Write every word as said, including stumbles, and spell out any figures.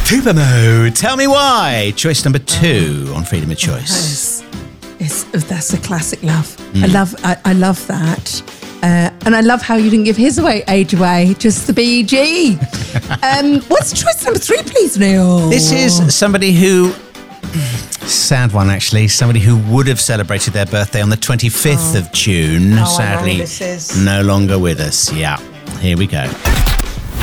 Fubo, tell me why. Choice number two on Freedom of Choice. It's, it's, that's a classic love. Mm. I love I, I love that. Uh, and I love how you didn't give his away age away, just the B G. um, what's choice number three, please, Neil? This is somebody who, sad one actually, somebody who would have celebrated their birthday on the twenty-fifth oh. of June. Oh, Sadly, this is. no longer with us. Yeah, here we go.